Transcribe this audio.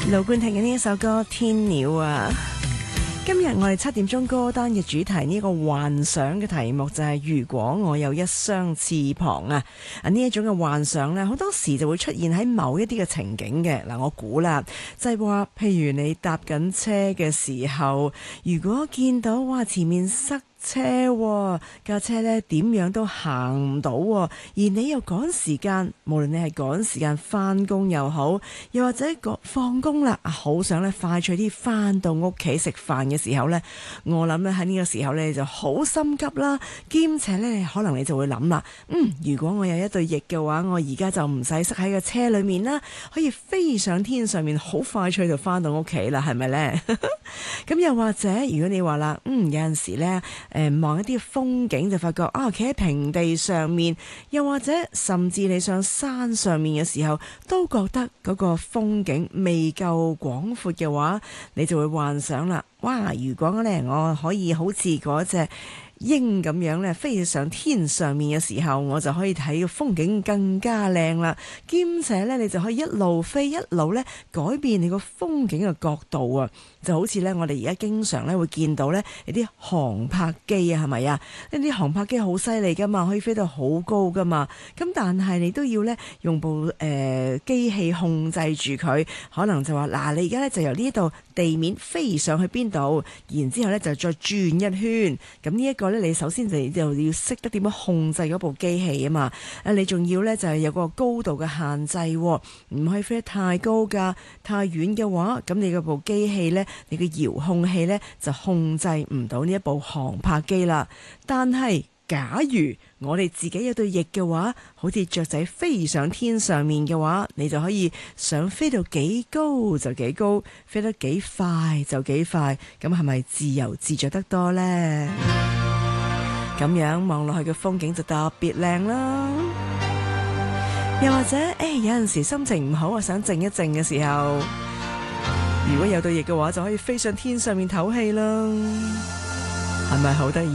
盧冠廷嘅呢一首歌《天鳥》啊，今日我哋7點鐘歌單嘅主題呢個幻想嘅題目就係如果我有一雙翅膀啊！呢一種嘅幻想呢，好多時就會出現喺某一啲嘅情景嘅。嗱，我估啦，就係話，譬如你搭緊車嘅時候，如果見到哇前面塞車喎，架車呢點樣都行唔到喎，而你又趕時間，無論你係趕時間返工又好，又或者放工啦，好想咧快脆啲返到屋企食飯嘅時候呢，我諗咧喺呢個時候呢就好心急啦，兼且呢可能你就會諗啦，如果我有一對翼嘅話，我而家就唔使塞喺個車裏面啦，可以飛上天上面，好快脆就返到屋企啦，係咪呢？咁又或者如果你話啦，有陣時呢。望一啲風景就發覺企喺平地上面，又或者甚至你上山上面嘅時候，都覺得嗰個風景未夠廣闊嘅話，你就會幻想啦，哇！如果咧我可以好似嗰隻鷹咁樣咧飛上天上面嘅時候，我就可以睇個風景更加靚啦，兼且咧你就可以一路飛一路咧改變你個風景嘅角度啊！就好似咧我哋而家經常咧會見到咧有啲航拍機啊，係咪啊？呢啲航拍機好犀利噶嘛，可以飛到好高噶嘛。咁但係你都要咧用部機器控制住佢，可能就話嗱，你而家咧就由呢度地面飛上去邊度，然之後咧就再轉一圈。咁呢一個咧，你首先就要識得點樣控制嗰部機器啊嘛。你仲要咧就係有個高度嘅限制，唔可以飛得太高噶，太遠嘅話，咁你嗰部機器咧。你嘅遙控器呢，就控制唔到呢一部航拍機啦。但係假如我哋自己有對翼嘅話，好似雀仔飛上天上面嘅話，你就可以想飛到幾高就幾高，飛得幾快就幾快。咁係咪自由自在得多呢？咁樣望落去嘅風景就特別靚啦。又或者有陣時心情唔好啊，想靜一靜嘅時候，如果有對翼嘅話，就可以飛上天上面唞氣啦，係咪好得意？